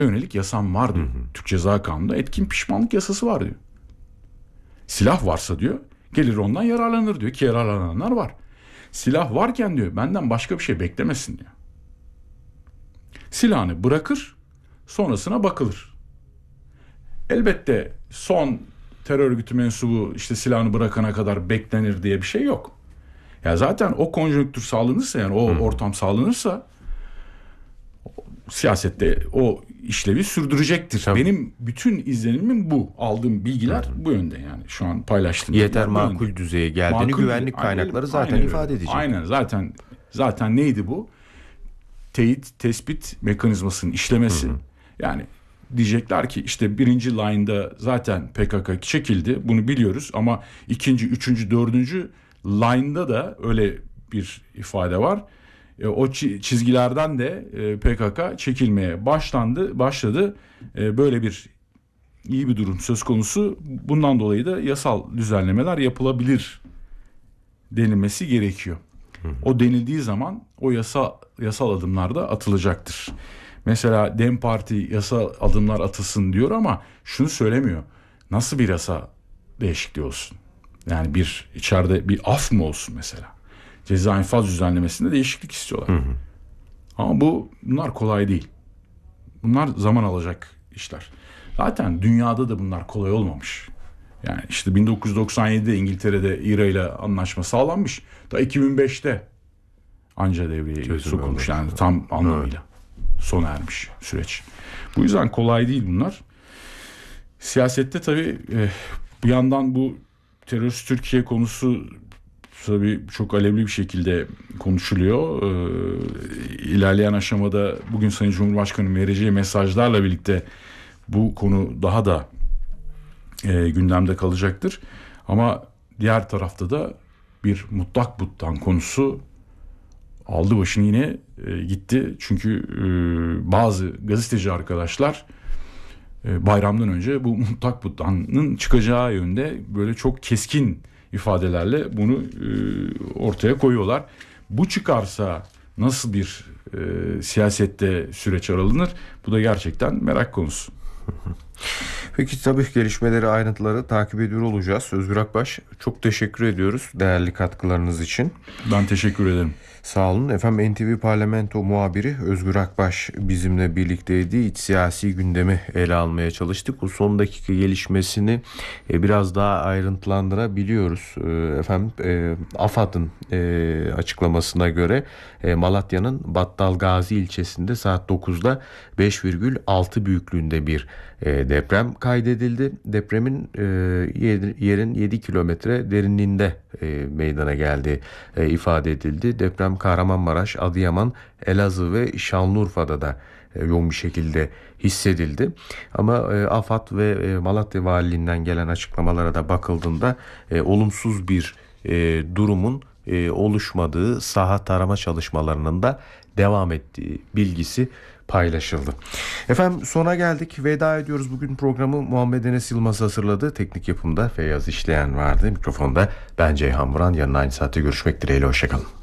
yönelik yasam var diyor. Türk Ceza Kanunu'nda etkin pişmanlık yasası var diyor. Silah varsa diyor gelir ondan yararlanır diyor ki yararlananlar var. Silah varken diyor benden başka bir şey beklemesin diyor. Silahını bırakır, sonrasına bakılır. Elbette son terör örgütü mensubu işte silahını bırakana kadar beklenir diye bir şey yok. Ya zaten o konjonktür sağlanırsa, yani o ortam sağlanırsa siyasette o işlevi sürdürecektir. Tabii. Benim bütün izlenimim bu. Aldığım bilgiler bu yönde, yani şu an paylaştığım. Yeter makul düzeye geldiğini güvenlik kaynakları zaten ifade edecek. Aynen, zaten neydi bu? Teyit, tespit mekanizmasının işlemesi. Yani diyecekler ki işte birinci line'da zaten PKK çekildi. Bunu biliyoruz ama ikinci, üçüncü, dördüncü line'da da öyle bir ifade var. O çizgilerden de PKK çekilmeye başladı. Böyle bir iyi bir durum söz konusu. Bundan dolayı da yasal düzenlemeler yapılabilir denilmesi gerekiyor. O denildiği zaman o yasal adımlar da atılacaktır. Mesela DEM Parti yasal adımlar atılsın diyor ama şunu söylemiyor. Nasıl bir yasa değişikliği olsun? Yani bir içeride bir af mı olsun mesela? Ceza infaz düzenlemesinde değişiklik istiyorlar. Ama bunlar kolay değil. Bunlar zaman alacak işler. Zaten dünyada da bunlar kolay olmamış. Yani işte 1997'de İngiltere'de İRA ile anlaşma sağlanmış. Da 2005'te anca devreye sokulmuş, yani tam anlamıyla sona ermiş süreç. Bu yüzden kolay değil bunlar. Siyasette tabii bir yandan bu terörist Türkiye konusu tabii çok alevli bir şekilde konuşuluyor. İlerleyen aşamada bugün Sayın Cumhurbaşkanı'nın vereceği mesajlarla birlikte bu konu daha da gündemde kalacaktır. Ama diğer tarafta da bir mutlak buttan konusu aldı başını yine gitti. Çünkü bazı gazeteci arkadaşlar bayramdan önce bu mutlak buttanın çıkacağı yönde böyle çok keskin ifadelerle bunu ortaya koyuyorlar. Bu çıkarsa nasıl bir siyasette süreç aralanır? Bu da gerçekten merak konusu. Peki tabii gelişmeleri, ayrıntıları takip ediyor olacağız. Özgür Akbaş, çok teşekkür ediyoruz değerli katkılarınız için. Ben teşekkür ederim. Sağ olun. Efendim, NTV Parlamento muhabiri Özgür Akbaş bizimle birlikteydi. İç siyasi gündemi ele almaya çalıştık. Bu son dakika gelişmesini biraz daha ayrıntılandırabiliyoruz. Efendim, AFAD'ın açıklamasına göre Malatya'nın Battalgazi ilçesinde saat 9'da 5,6 büyüklüğünde bir deprem kaydedildi. Depremin yerin 7 kilometre derinliğinde meydana geldiği ifade edildi. Deprem Kahramanmaraş, Adıyaman, Elazığ ve Şanlıurfa'da da yoğun bir şekilde hissedildi. Ama AFAD ve Malatya Valiliğinden gelen açıklamalara da bakıldığında olumsuz bir durumun oluşmadığı, saha tarama çalışmalarının da devam ettiği bilgisi paylaşıldı. Efendim, sona geldik. Veda ediyoruz. Bugün programı Muhammed Enes Yılmaz hazırladı. Teknik yapımda Feyyaz İşleyen vardı. Mikrofonda ben Ceyhan Vuran. Yarın aynı saatte görüşmek dileğiyle. Hoşçakalın.